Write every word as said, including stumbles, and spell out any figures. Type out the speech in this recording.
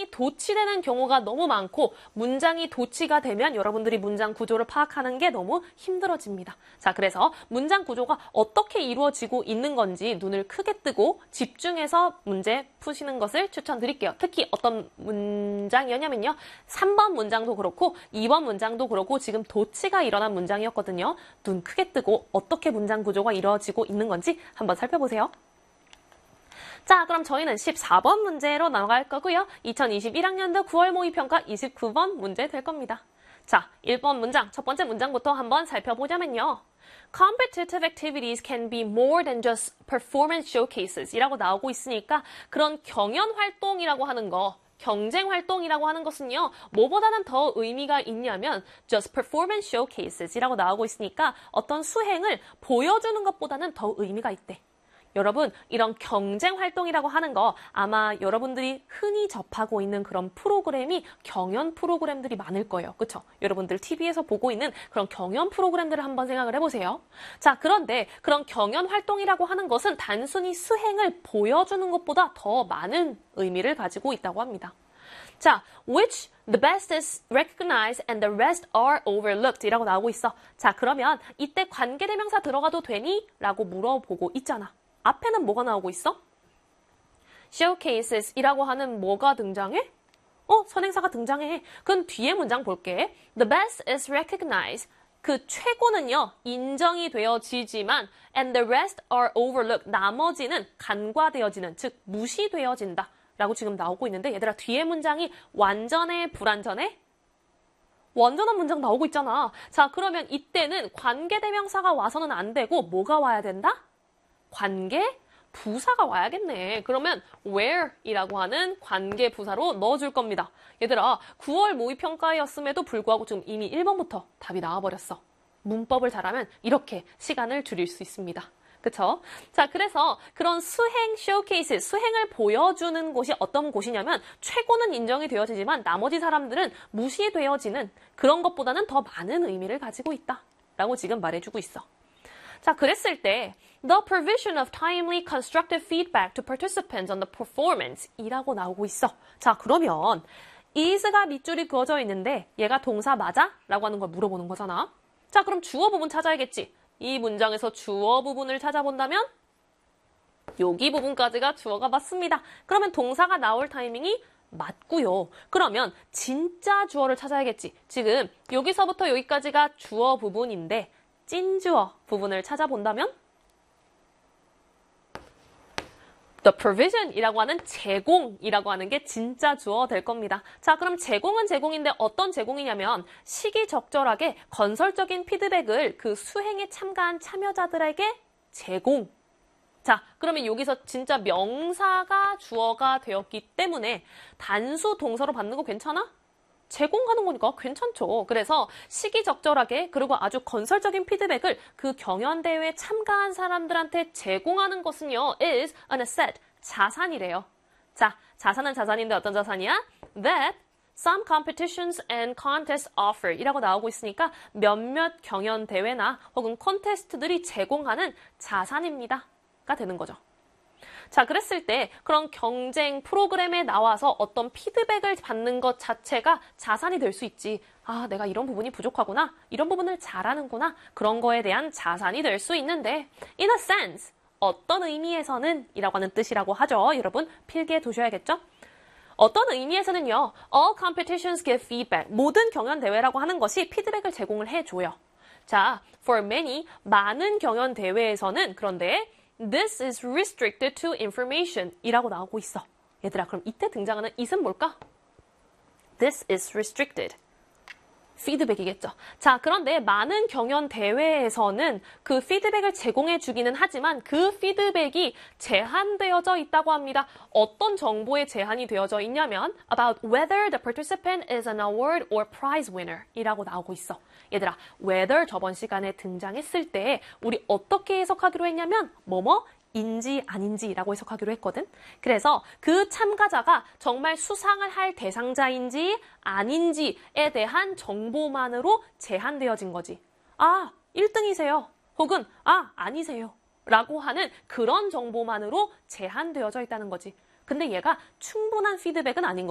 문장이 도치되는 경우가 너무 많고 문장이 도치가 되면 여러분들이 문장 구조를 파악하는 게 너무 힘들어집니다. 자, 그래서 문장 구조가 어떻게 이루어지고 있는 건지 눈을 크게 뜨고 집중해서 문제 푸시는 것을 추천드릴게요. 특히 어떤 문장이었냐면요. 삼 번 문장도 그렇고 이 번 문장도 그렇고 지금 도치가 일어난 문장이었거든요. 눈 크게 뜨고 어떻게 문장 구조가 이루어지고 있는 건지 한번 살펴보세요. 자, 그럼 저희는 십사 번 문제로 나갈 거고요. 이천이십일 학년도 구월 모의평가 이십구 번 문제 될 겁니다. 자, 일 번 문장, 첫 번째 문장부터 한번 살펴보자면요. Competitive activities can be more than just performance showcases 이라고 나오고 있으니까 그런 경연 활동이라고 하는 거, 경쟁 활동이라고 하는 것은요. 뭐보다는 더 의미가 있냐면 just performance showcases 이라고 나오고 있으니까 어떤 수행을 보여주는 것보다는 더 의미가 있대. 여러분, 이런 경쟁 활동이라고 하는 거 아마 여러분들이 흔히 접하고 있는 그런 프로그램이 경연 프로그램들이 많을 거예요. 그쵸? 여러분들 티비에서 보고 있는 그런 경연 프로그램들을 한번 생각을 해보세요. 자, 그런데 그런 경연 활동이라고 하는 것은 단순히 수행을 보여주는 것보다 더 많은 의미를 가지고 있다고 합니다. 자, which the best is recognized and the rest are overlooked 이라고 나오고 있어. 자, 그러면 이때 관계대명사 들어가도 되니? 라고 물어보고 있잖아. 앞에는 뭐가 나오고 있어? showcases 이라고 하는 뭐가 등장해? 어, 선행사가 등장해. 그럼 뒤에 문장 볼게. The best is recognized. 그 최고는요, 인정이 되어지지만 and the rest are overlooked. 나머지는 간과되어지는, 즉 무시되어진다. 라고 지금 나오고 있는데 얘들아, 뒤에 문장이 완전해, 불완전해? 완전한 문장 나오고 있잖아. 자, 그러면 이때는 관계대명사가 와서는 안 되고 뭐가 와야 된다? 관계 부사가 와야겠네. 그러면 where 이라고 하는 관계 부사로 넣어줄 겁니다. 얘들아, 구월 모의평가였음에도 불구하고 지금 이미 일 번부터 답이 나와버렸어. 문법을 잘하면 이렇게 시간을 줄일 수 있습니다. 그쵸? 자, 그래서 그런 수행 쇼케이스, 수행을 보여주는 곳이 어떤 곳이냐면 최고는 인정이 되어지지만 나머지 사람들은 무시되어지는 그런 것보다는 더 많은 의미를 가지고 있다. 라고 지금 말해주고 있어. 자, 그랬을 때 The provision of timely constructive feedback to participants on the performance 이라고 나오고 있어. 자, 그러면 is가 밑줄이 그어져 있는데 얘가 동사 맞아? 라고 하는 걸 물어보는 거잖아. 자, 그럼 주어 부분 찾아야겠지. 이 문장에서 주어 부분을 찾아본다면 여기 부분까지가 주어가 맞습니다. 그러면 동사가 나올 타이밍이 맞고요. 그러면 진짜 주어를 찾아야겠지. 지금 여기서부터 여기까지가 주어 부분인데 찐주어 부분을 찾아본다면 The provision이라고 하는 제공이라고 하는 게 진짜 주어 될 겁니다. 자, 그럼 제공은 제공인데 어떤 제공이냐면 시기적절하게 건설적인 피드백을 그 수행에 참가한 참여자들에게 제공. 자, 그러면 여기서 진짜 명사가 주어가 되었기 때문에 단수 동사로 받는 거 괜찮아? 제공하는 거니까 괜찮죠. 그래서 시기적절하게 그리고 아주 건설적인 피드백을 그 경연대회에 참가한 사람들한테 제공하는 것은요. is an asset, 자산이래요. 자, 자산은 자산인데 어떤 자산이야? That some competitions and contests offer 이라고 나오고 있으니까 몇몇 경연대회나 혹은 콘테스트들이 제공하는 자산입니다. 가 되는 거죠. 자, 그랬을 때 그런 경쟁 프로그램에 나와서 어떤 피드백을 받는 것 자체가 자산이 될 수 있지. 아, 내가 이런 부분이 부족하구나. 이런 부분을 잘하는구나. 그런 거에 대한 자산이 될 수 있는데 in a sense, 어떤 의미에서는 이라고 하는 뜻이라고 하죠. 여러분 필기해 두셔야겠죠? 어떤 의미에서는요. All competitions give feedback. 모든 경연 대회라고 하는 것이 피드백을 제공을 해줘요. 자, for many, 많은 경연 대회에서는 그런데 This is restricted to information 이라고 나오고 있어. 얘들아, 그럼 이때 등장하는 it은 뭘까? This is restricted. 피드백이겠죠. 자, 그런데 많은 경연 대회에서는 그 피드백을 제공해 주기는 하지만 그 피드백이 제한되어져 있다고 합니다. 어떤 정보에 제한이 되어져 있냐면 about whether the participant is an award or prize winner 이라고 나오고 있어. 얘들아, whether 저번 시간에 등장했을 때 우리 어떻게 해석하기로 했냐면 뭐뭐? 인지 아닌지라고 해석하기로 했거든. 그래서 그 참가자가 정말 수상을 할 대상자인지 아닌지에 대한 정보만으로 제한되어진 거지. 아, 일 등이세요. 혹은 아, 아니세요. 라고 하는 그런 정보만으로 제한되어져 있다는 거지. 근데 얘가 충분한 피드백은 아닌 거.